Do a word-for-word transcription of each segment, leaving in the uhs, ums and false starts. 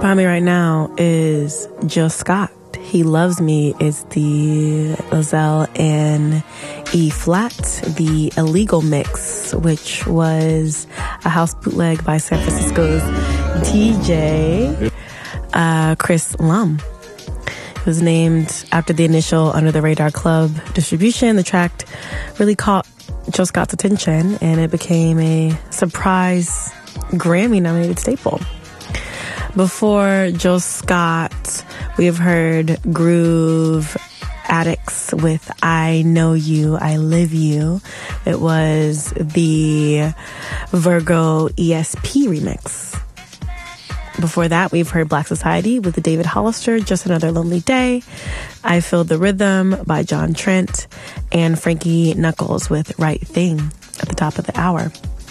Behind me right now is Jill Scott. He Loves Me is the Lozelle and E flat, the Illegal mix, which was a house bootleg by San Francisco's D J, uh, Chris Lum. It was named after the initial Under the Radar Club distribution. The track really caught Jill Scott's attention, and it became a surprise Grammy-nominated staple. Before Jill Scott, we have heard Groove Addicts with I Know You, I Live You. It was the Virgo E S P remix. Before that, we've heard Black Society with the David Hollister, Just Another Lonely Day. I Feel the Rhythm by John Trent, and Frankie Knuckles with Right Thing at the top of the hour.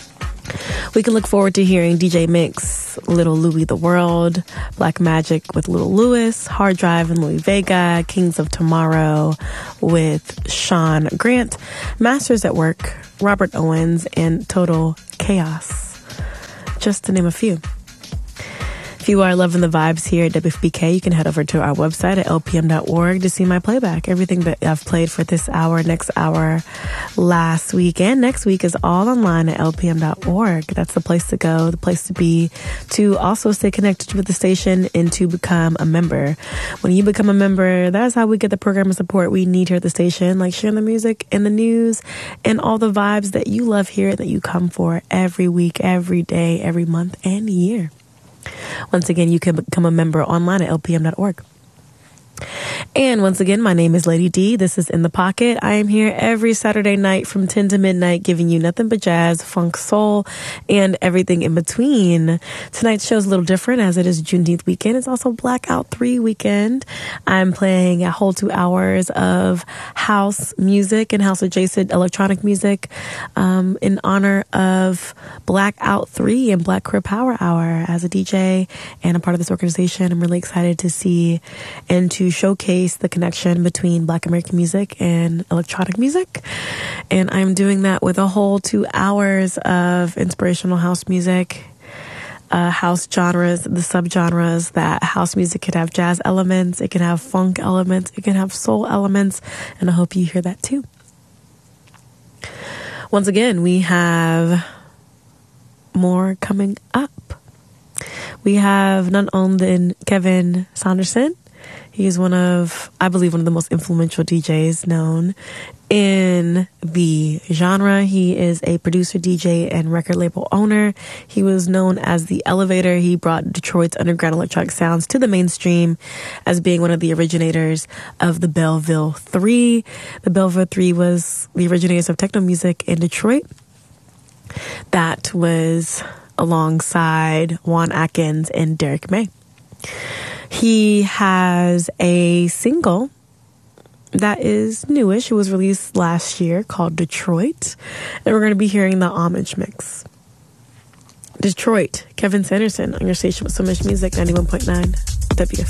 We can look forward to hearing D J Mix, Little Louis the World, Black Magic with Little Louis, Hard Drive and Louis Vega, Kings of Tomorrow with Sean Grant, Masters at Work, Robert Owens, and Total Chaos, just to name a few. If you are loving the vibes here at W F B K, you can head over to our website at L P M dot org to see my playback. Everything that I've played for this hour, next hour, last week, and next week is all online at L P M dot org. That's the place to go, the place to be, to also stay connected with the station and to become a member. When you become a member, that's how we get the program and support we need here at the station, like sharing the music and the news and all the vibes that you love here that you come for every week, every day, every month, and year. Once again, you can become a member online at L P M dot org. And once again, my name is Lady D. This is In the Pocket. I am here every Saturday night from ten to midnight, giving you nothing but jazz, funk, soul, and everything in between. Tonight's show is a little different as it is Juneteenth weekend. It's also Blackout three weekend. I'm playing a whole two hours of house music and house-adjacent electronic music um, in honor of Blackout three and Black Queer Power Hour. As a D J and a part of this organization, I'm really excited to see and to showcase the connection between Black American music and electronic music. And I'm doing that with a whole two hours of inspirational house music, uh, house genres, the subgenres that house music can have jazz elements, it can have funk elements, it can have soul elements, and I hope you hear that too. Once again, we have more coming up. We have none other than Kevin Saunderson. He's one of, I believe, one of the most influential D Js known in the genre. He is a producer, D J, and record label owner. He was known as the Elevator. He brought Detroit's underground electronic sounds to the mainstream as being one of the originators of the Belleville Three. The Belleville Three was the originators of techno music in Detroit. That was alongside Juan Atkins and Derek May. He has a single that is newish. It was released last year called Detroit. And we're going to be hearing the Homage mix. Detroit, Kevin Saunderson on your station with so much music, ninety-one point nine W F